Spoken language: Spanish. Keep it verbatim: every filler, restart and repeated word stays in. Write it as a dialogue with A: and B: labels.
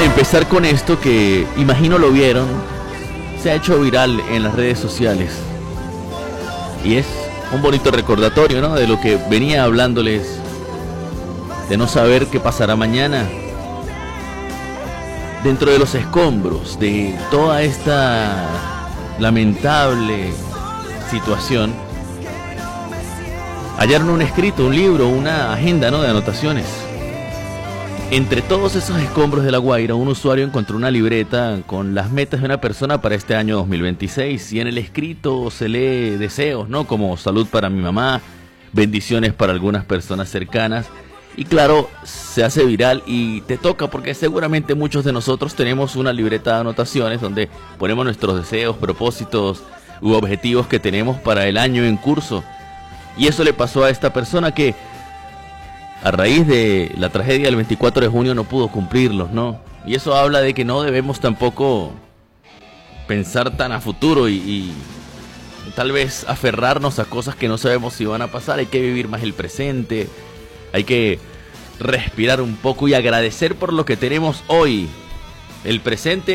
A: empezar con esto que imagino lo vieron, se ha hecho viral en las redes sociales. Y es un bonito recordatorio, ¿no?, de lo que venía hablándoles, de no saber qué pasará mañana. Dentro de los escombros de toda esta lamentable situación, hallaron un escrito, un libro, una agenda, ¿no?, de anotaciones. Entre todos esos escombros de La Guaira, un usuario encontró una libreta con las metas de una persona para este año dos mil veintiséis. Y en el escrito se lee deseos, ¿no?, como salud para mi mamá, bendiciones para algunas personas cercanas. Y claro, se hace viral y te toca porque seguramente muchos de nosotros tenemos una libreta de anotaciones donde ponemos nuestros deseos, propósitos u objetivos que tenemos para el año en curso. Y eso le pasó a esta persona que a raíz de la tragedia del veinticuatro de junio no pudo cumplirlos, ¿no? Y eso habla de que no debemos tampoco pensar tan a futuro y, y tal vez aferrarnos a cosas que no sabemos si van a pasar. Hay que vivir más el presente, hay que respirar un poco y agradecer por lo que tenemos hoy. El presente